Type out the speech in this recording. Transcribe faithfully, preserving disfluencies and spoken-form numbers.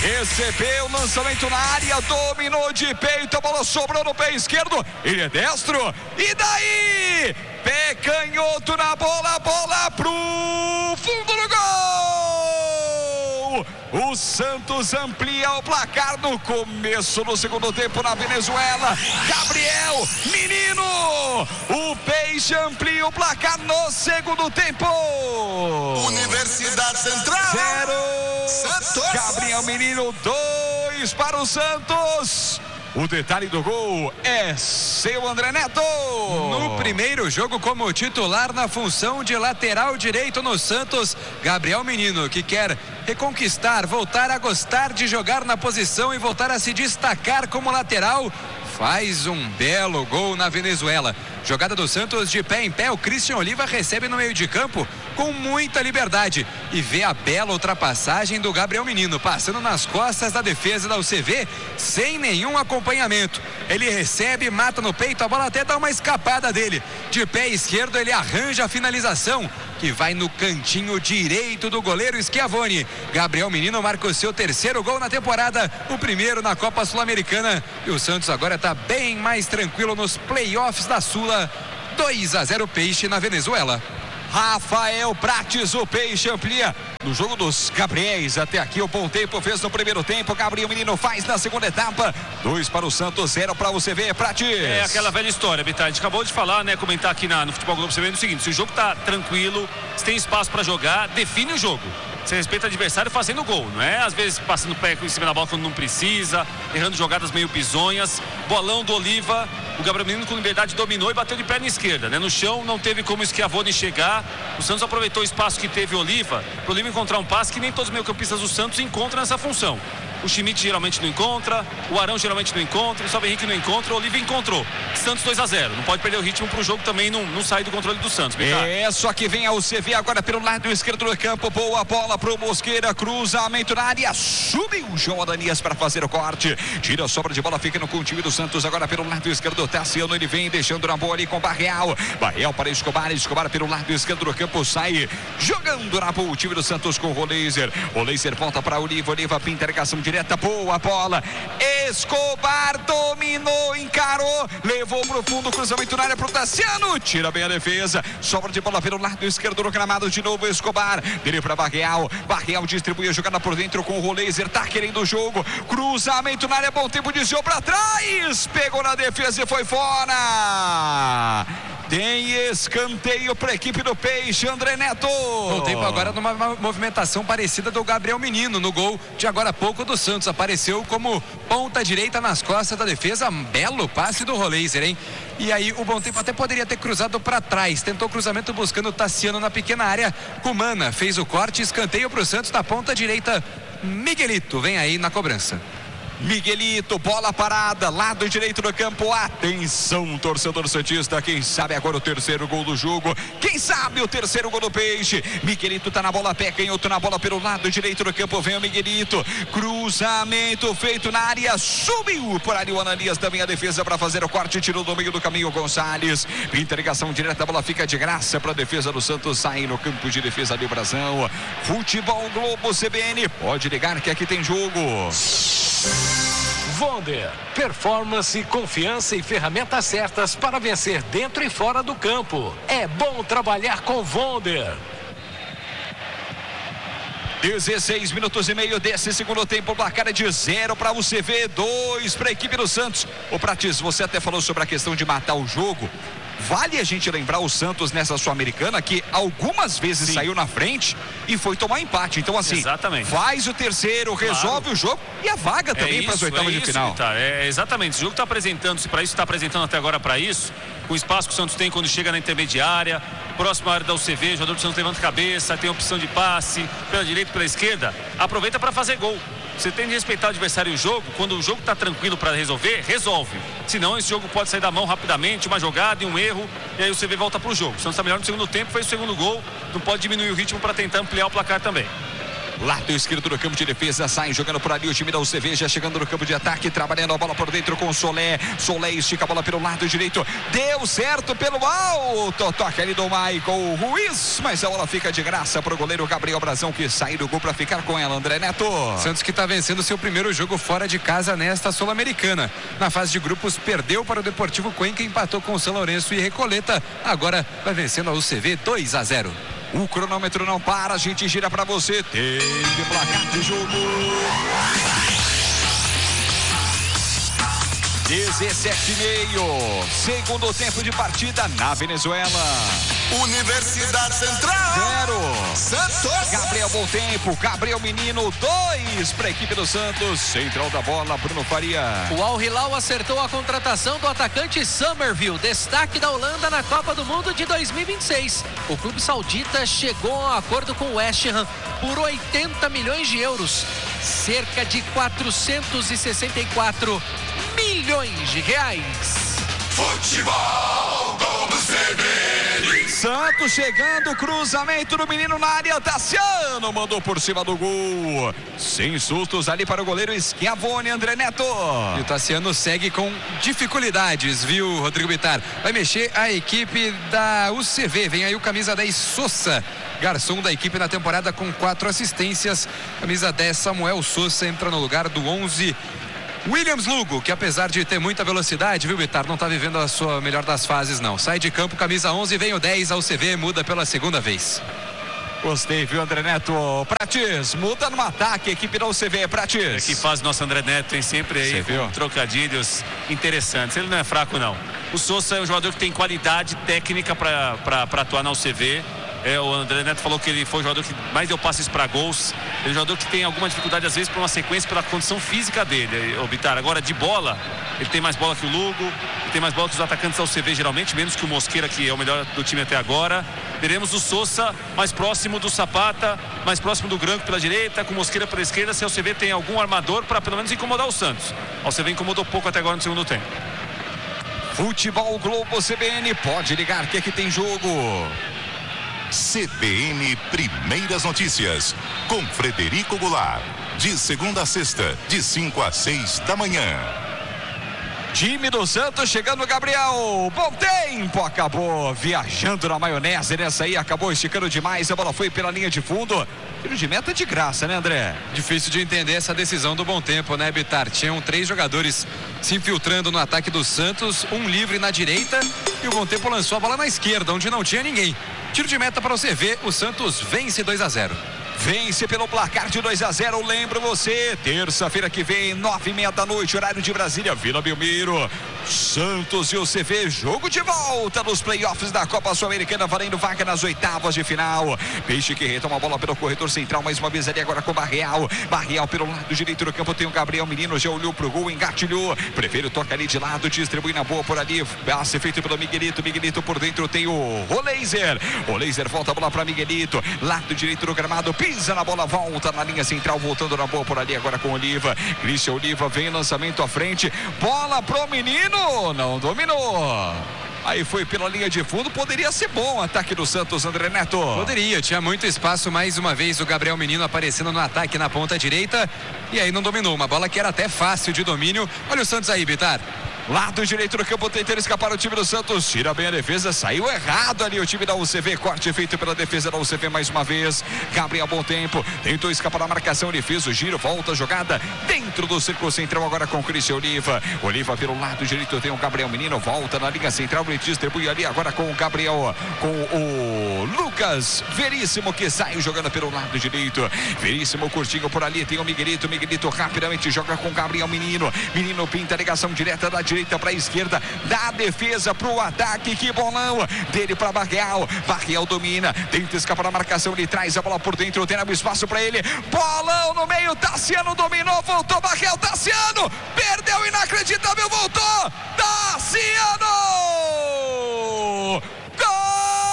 recebeu o lançamento na área, dominou de peito, a bola sobrou no pé esquerdo, ele é destro, e daí? Pé canhoto na bola, bola pro fundo do gol! O Santos amplia o placar no começo do segundo tempo na Venezuela. Gabriel Menino, o Peixe amplia o placar no segundo tempo. Universidade Central zero, Santos. Gabriel Menino, dois para o Santos. O detalhe do gol é seu André Neto. No primeiro jogo como titular na função de lateral direito no Santos, Gabriel Menino, que quer reconquistar, voltar a gostar de jogar na posição e voltar a se destacar como lateral, faz um belo gol na Venezuela. Jogada do Santos de pé em pé, o Christian Oliva recebe no meio de campo com muita liberdade e vê a bela ultrapassagem do Gabriel Menino, passando nas costas da defesa da U C V sem nenhum acompanhamento. Ele recebe, mata no peito, a bola até dá uma escapada dele. De pé esquerdo ele arranja a finalização, que vai no cantinho direito do goleiro Schiavoni. Gabriel Menino marca o seu terceiro gol na temporada, o primeiro na Copa Sul-Americana, e o Santos agora está bem mais tranquilo nos playoffs da Sula. dois a zero Peixe na Venezuela. Rafael Prates, o Peixe amplia no jogo dos Gabriéis. Até aqui o bom tempo fez no primeiro tempo, Gabriel Menino faz na segunda etapa. Dois para o Santos, zero para o C V. Prates. É aquela velha história, Bitar. A gente acabou de falar, né, comentar aqui na, no Futebol Globo, você vê o seguinte: se o jogo tá tranquilo, se tem espaço para jogar, define o jogo. Você respeita o adversário fazendo gol, não é? Às vezes passando o pé em cima da bola quando não precisa, errando jogadas meio bizonhas. Bolão do Oliva, o Gabriel Menino com liberdade dominou e bateu de perna esquerda, né? No chão não teve como o Schiavoni chegar. O Santos aproveitou o espaço que teve o Oliva, para o Oliva encontrar um passe que nem todos os meio-campistas do Santos encontram nessa função. O Schmidt geralmente não encontra, o Arão geralmente não encontra, o Salve Henrique não encontra, o Oliva encontrou. Santos dois a zero. Não pode perder o ritmo para o jogo também não, não sair do controle do Santos. Bitar. É, só que vem a U C V agora pelo lado esquerdo do campo. Boa bola pro Mosqueira, cruzamento na área. Subiu o João Adanias para fazer o corte. Tira a sobra de bola, fica no time do Santos agora pelo lado esquerdo. Tassiano, ele vem deixando na boa ali com Barreal. Barreal para Escobar, Escobar pelo lado esquerdo do campo, sai jogando na boa o time do Santos com o Roleiser. Roleiser volta para Oliva, Oliva pinta a ligação direta, boa bola. Escobar dominou, encarou, levou pro fundo, cruzamento na área pro Tassiano, tira bem a defesa, sobra de bola pelo lado esquerdo do gramado, de novo Escobar, dele para Barreal, Barreal distribui a jogada por dentro com o Roleiser, tá querendo o jogo, cruzamento na área, bom tempo, desviou para trás, pegou na defesa e foi fora. Tem escanteio para a equipe do Peixe, André Neto. O tempo agora numa movimentação parecida do Gabriel Menino no gol de agora há pouco do Santos. Apareceu como ponta direita nas costas da defesa. Um belo passe do Roleiser, hein? E aí o bom tempo até poderia ter cruzado para trás. Tentou cruzamento buscando o Tassiano na pequena área. Cumana fez o corte, escanteio para o Santos na ponta direita. Miguelito vem aí na cobrança. Miguelito, bola parada, lado direito do campo, atenção torcedor santista, quem sabe agora o terceiro gol do jogo, quem sabe o terceiro gol do Peixe. Miguelito tá na bola, pé canhoto na bola pelo lado direito do campo, vem o Miguelito, cruzamento feito na área, subiu por ali o Ananias, também a defesa para fazer o corte, tirou do meio do caminho o Gonçalves, pinta ligação direta, a bola fica de graça para a defesa do Santos, sai no campo de defesa de Brasão. Futebol Globo C B N, pode ligar que aqui tem jogo. Vonder, performance, confiança e ferramentas certas para vencer dentro e fora do campo. É bom trabalhar com Vonder. dezesseis minutos e meio desse segundo tempo, o placar é de zero para o C V, dois para a equipe do Santos. Ô Prates, você até falou sobre a questão de matar o jogo. Vale a gente lembrar o Santos nessa Sul-Americana que algumas vezes Sim. saiu na frente e foi tomar empate. Então assim, exatamente. Faz o terceiro, resolve claro. o jogo e a vaga é também para as oitavas é de isso, final. Vitar, é exatamente, o jogo está apresentando, se para isso está apresentando até agora para isso, com o espaço que o Santos tem quando chega na intermediária, próxima área da U C V, o jogador do Santos levanta a cabeça, tem opção de passe, pela direita e pela esquerda, aproveita para fazer gol. Você tem de respeitar o adversário e o jogo. Quando o jogo está tranquilo para resolver, resolve. Senão esse jogo pode sair da mão rapidamente, uma jogada e um erro, e aí o C V volta para o jogo. O Santos está melhor no segundo tempo, fez o segundo gol, não pode diminuir o ritmo para tentar ampliar o placar também. Lado esquerdo do campo de defesa, sai jogando por ali o time da U C V, já chegando no campo de ataque, trabalhando a bola por dentro com o Solé. Solé estica a bola pelo lado direito, deu certo pelo alto, toca ali do Michael Ruiz, mas a bola fica de graça para o goleiro Gabriel Brazão, que sai do gol para ficar com ela. André Neto. Santos que está vencendo seu primeiro jogo fora de casa nesta Sul-Americana. Na fase de grupos, perdeu para o Deportivo Cuenca, empatou com o São Lourenço e Recoleta. Agora vai vencendo a U C V dois a zero. O cronômetro não para, a gente gira para você. Teve placar de jogo. dezessete e meio. Segundo tempo de partida na Venezuela. Universidade Central. Zero. Santos. Gabriel Bom Tempo. Gabriel Menino. Dois para a equipe do Santos. Central da bola, Bruno Faria. O Al Hilal acertou a contratação do atacante Somerville, destaque da Holanda na Copa do Mundo de dois mil e vinte e seis. O clube saudita chegou a um acordo com o West Ham por oitenta milhões de euros, cerca de quatrocentos e sessenta e quatro milhões de reais. Futebol como se vê. Santos chegando, cruzamento do menino na área, Tassiano mandou por cima do gol, sem sustos ali para o goleiro Schiavone. André Neto. E o Tassiano segue com dificuldades, viu, Rodrigo Bittar? Vai mexer a equipe da U C V, vem aí o camisa dez Sousa, garçom da equipe na temporada com quatro assistências. Camisa dez Samuel Sousa entra no lugar do onze Williams Lugo, que apesar de ter muita velocidade, viu, Bittar, não está vivendo a sua melhor das fases, não. Sai de campo, camisa onze, vem o dez, a U C V muda pela segunda vez. Gostei, viu, André Neto? Prates, muda no ataque, equipe da U C V, Prates. É que faz nosso André Neto, tem sempre aí com trocadilhos interessantes. Ele não é fraco, não. O Sousa é um jogador que tem qualidade técnica para atuar na U C V. É, o André Neto falou que ele foi o jogador que mais deu passes para gols. Ele é um jogador que tem alguma dificuldade, às vezes, para uma sequência, pela condição física dele, o Bittar. Agora, de bola, ele tem mais bola que o Lugo, ele tem mais bola que os atacantes da U C V, geralmente, menos que o Mosqueira, que é o melhor do time até agora. Teremos o Sousa mais próximo do Zapata, mais próximo do Branco pela direita, com o Mosqueira pela esquerda, se a U C V tem algum armador para pelo menos incomodar o Santos. A U C V incomodou pouco até agora no segundo tempo. Futebol Globo C B N, pode ligar que aqui tem jogo. C B N Primeiras Notícias, com Frederico Goulart, de segunda a sexta, de cinco a seis da manhã. Time do Santos chegando, Gabriel. Bom tempo, acabou viajando na maionese nessa aí, acabou esticando demais, a bola foi pela linha de fundo. Tiro de meta de graça, né, André? Difícil de entender essa decisão do Bom Tempo, né, Bittar? Tinham três jogadores se infiltrando no ataque do Santos, um livre na direita e o Bom Tempo lançou a bola na esquerda, onde não tinha ninguém. Tiro de meta para você ver, o Santos vence dois a zero. Vence pelo placar de dois a zero, lembro você, terça-feira que vem, nove e meia da noite, horário de Brasília, Vila Belmiro. Santos e o C V, jogo de volta nos playoffs da Copa Sul-Americana, valendo vaga nas oitavas de final. Peixe que retoma a bola pelo corredor central, mais uma vez ali agora com Barreal. Barreal pelo lado direito do campo, tem o Gabriel Menino, já olhou pro gol, engatilhou. Prefiro toca ali de lado, distribui na boa por ali. Passe feito pelo Miguelito, Miguelito por dentro tem o Roleiser. Roleiser volta a bola para Miguelito, lado direito do gramado, pisa na bola, volta na linha central, voltando na boa por ali agora com Oliva. Christian Oliva vem lançamento à frente, bola pro menino. Não dominou. Aí foi pela linha de fundo, poderia ser bom o ataque do Santos, André Neto. Poderia, tinha muito espaço, mais uma vez o Gabriel Menino aparecendo no ataque na ponta direita e aí não dominou, uma bola que era até fácil de domínio. Olha o Santos aí, Bittar. Lado direito do campo, tentando escapar o time do Santos, tira bem a defesa, saiu errado ali o time da U C V, corte feito pela defesa da U C V mais uma vez. Gabriel Bom Tempo tentou escapar da marcação, ele fez o giro, volta a jogada dentro do círculo central agora com o Christian Oliva. Oliva pelo lado direito tem o Gabriel Menino, volta na linha central, ele distribui ali agora com o Gabriel, com o Lucas Veríssimo que sai jogando pelo lado direito. Veríssimo curtinho por ali, tem o Miguelito, Miguelito rapidamente joga com o Gabriel Menino. Menino pinta a ligação direta da direita para a esquerda, da defesa para o ataque, que bolão dele para Barreal, Barreal domina, tenta escapar da marcação, ele traz a bola por dentro, tem espaço para ele, bolão no meio, Tassiano dominou, voltou Barreal, Tassiano, perdeu, inacreditável, voltou, Tassiano!